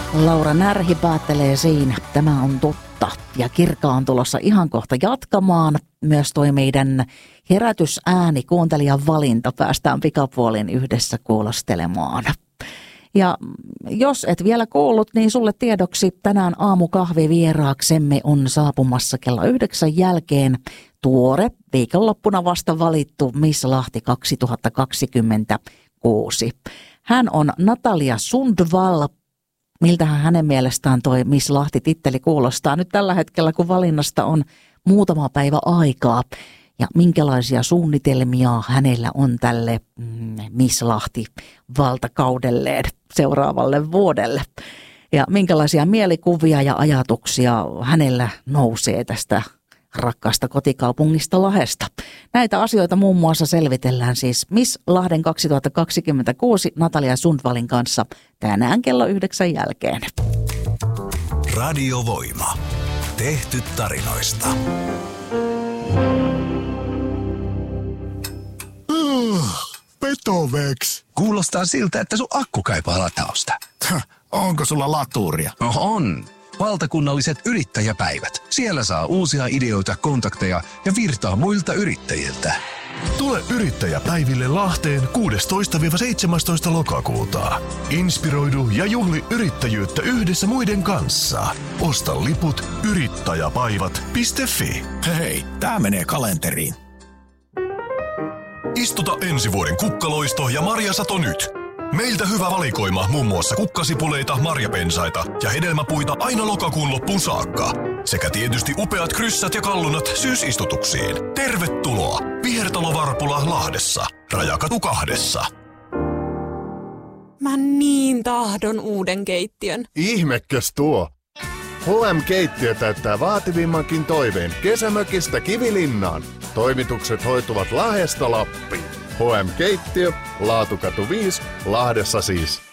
Laura Närhi päättelee siinä. Tämä on totta. Ja Kirkka on tulossa ihan kohta jatkamaan. Myös toi meidän herätysääni, kuuntelijan valinta, päästään pikapuolin yhdessä kuulostelemaan. Ja jos et vielä kuullut, niin sulle tiedoksi tänään aamukahvi vieraaksemme on saapumassa kello 9 jälkeen tuore, viikonloppuna vasta valittu Miss Lahti 2026. Hän on Natalia Sundvall. Miltähän hänen mielestään toi Miss Lahti-titteli kuulostaa nyt tällä hetkellä, kun valinnasta on muutama päivä aikaa? Ja minkälaisia suunnitelmia hänellä on tälle Miss Lahti-valtakaudelleen seuraavalle vuodelle? Ja minkälaisia mielikuvia ja ajatuksia hänellä nousee tästä rakkaasta kotikaupungista Lahdesta? Näitä asioita muun muassa selvitellään siis Miss Lahden 2026 Natalia Sundvallin kanssa tänään kello 9 jälkeen. Radiovoima. Tehty tarinoista. Petoveks. Kuulostaa siltä, että sun akku kaipaa latausta. Onko sulla laturia? On. Valtakunnalliset yrittäjäpäivät. Siellä saa uusia ideoita, kontakteja ja virtaa muilta yrittäjiltä. Tule yrittäjäpäiville Lahteen 16-17 lokakuuta. Inspiroidu ja juhli yrittäjyyttä yhdessä muiden kanssa. Osta liput yrittäjäpaivat.fi. Hei, tää menee kalenteriin. Istuta ensi vuoden kukkaloisto ja marjasato nyt. Meiltä hyvä valikoima muun muassa kukkasipuleita, marjapensaita ja hedelmäpuita aina lokakuun loppuun saakka. Sekä tietysti upeat kryssät ja kallunat syysistutuksiin. Tervetuloa! Vihertalo Varpula Lahdessa. Rajakatu 2. Mä niin tahdon uuden keittiön. Ihmekäs tuo! HM-keittiö täyttää vaativimmankin toiveen kesämökistä Kivilinnaan. Toimitukset hoituvat Lahdesta Lappiin. HM-keittiö, Laatukatu 5, Lahdessa siis.